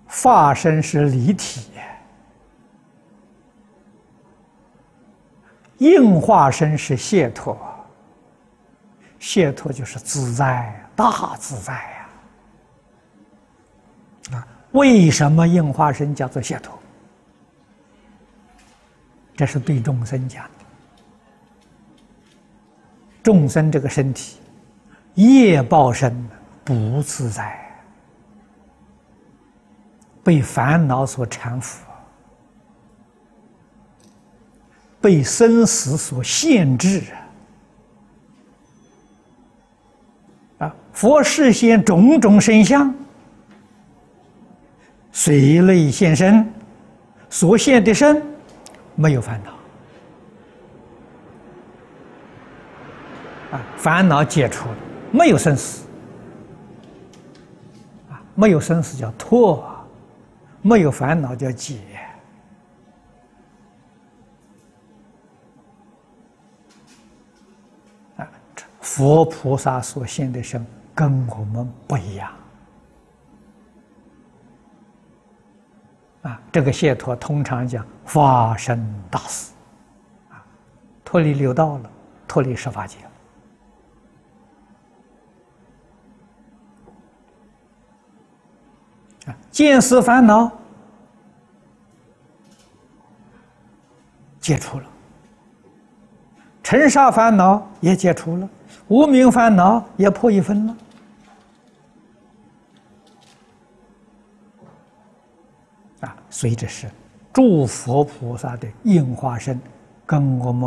法身是离体，应化身是解脱，解脱就是自在，大自在呀！为什么应化身叫做解脱？这是对众生讲的。众生这个身体，业报身不自在，被烦恼所缠缚，被生死所限制佛示现种种身相，随类现身，所现的身没有烦恼烦恼解除了，没有生死没有生死叫脱没有烦恼叫解佛菩萨所现的身跟我们不一样这个解脱通常讲发生大事脱离六道了，脱离十法界见思烦恼解除了，尘沙烦恼也解除了，无明烦恼也破一分了所以这是诸佛菩萨的应化身跟我们